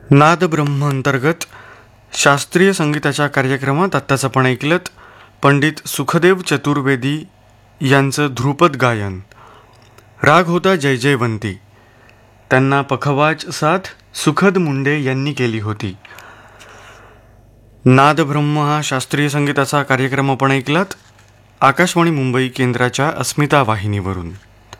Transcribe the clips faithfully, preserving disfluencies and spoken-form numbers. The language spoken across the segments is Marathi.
नाद ब्रह्म अंतर्गत शास्त्रीय संगीताच्या कार्यक्रमात आत्ताच आपण ऐकलत पंडित सुखदेव चतुर्वेदी यांचं ध्रुपद गायन. राग होता जयजयवंती. त्यांना पखवाज साथ सुखद मुंडे यांनी केली होती. नाद ब्रह्म हा शास्त्रीय संगीताचा कार्यक्रम आपण ऐकलात आकाशवाणी मुंबई केंद्राच्या अस्मिता वाहिनीवरून.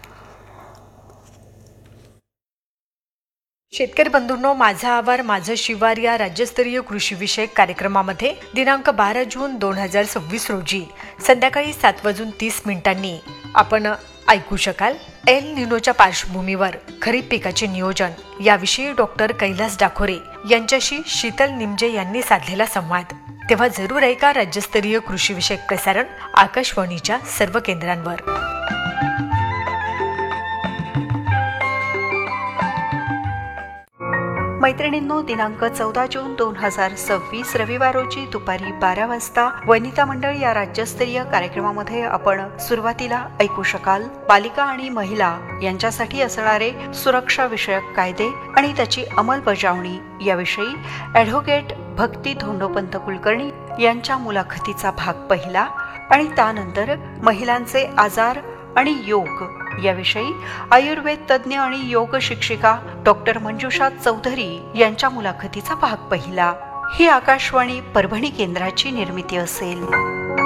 शेतकरी बंधूंनो, माझा आवार माझं शिवार या राज्यस्तरीय कृषीविषयक कार्यक्रमामध्ये दिनांक बारा जून दोन हजार सव्वीस रोजी संध्याकाळी सात वाजून तीस मिनिटांनी आपण ऐकू शकाल एल निनोच्या पार्श्वभूमीवर खरीप पिकाचे नियोजन याविषयी डॉक्टर कैलास डाखोरे यांच्याशी शीतल निमजे यांनी साधलेला संवाद. तेव्हा जरूर ऐका राज्यस्तरीय कृषीविषयक प्रसारण आकाशवाणीच्या सर्व केंद्रांवर. मैत्रिणींनो, दिनांक चौदा जून दोन हजार सव्वीस रविवार रोजी दुपारी बारा वाजता वनिता मंडळ या राज्यस्तरीय कार्यक्रमामध्ये आपण सुरुवातीला ऐकू शकाल बालिका आणि महिला यांच्यासाठी असणारे सुरक्षा विषयक कायदे आणि त्याची अंमलबजावणी याविषयी ॲडव्होकेट भक्ती धोंडोपंत कुलकर्णी यांच्या मुलाखतीचा भाग पहिला. आणि त्यानंतर महिलांचे आजार आणि योग याविषयी आयुर्वेद तज्ज्ञ आणि योग शिक्षिका डॉक्टर मंजुषा चौधरी यांच्या मुलाखतीचा भाग पहिला. ही आकाशवाणी परभणी केंद्राची निर्मिती असेल.